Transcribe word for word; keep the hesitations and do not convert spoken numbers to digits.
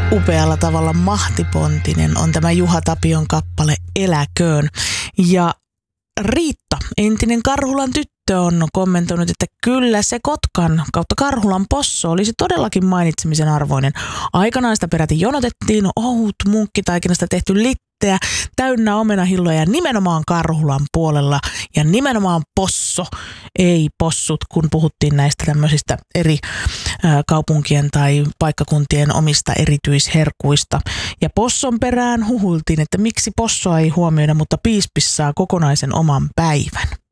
Upealla tavalla mahtipontinen on tämä Juha Tapion kappale Eläköön. Ja Riitta, entinen Karhulan tyttö, on kommentoinut, että kyllä se Kotkan kautta Karhulan posso olisi todellakin mainitsemisen arvoinen. Aikanaan sitä peräti jonotettiin, ohut munkkitaikinasta tehty litteä, täynnä omenahilloja nimenomaan Karhulan puolella ja nimenomaan posso, ei possut, kun puhuttiin näistä tämmöisistä eri ä, kaupunkien tai paikkakuntien omista erityisherkuista. Ja posson perään huhultiin, että miksi possoa ei huomioida, mutta piispis saa kokonaisen oman päivän.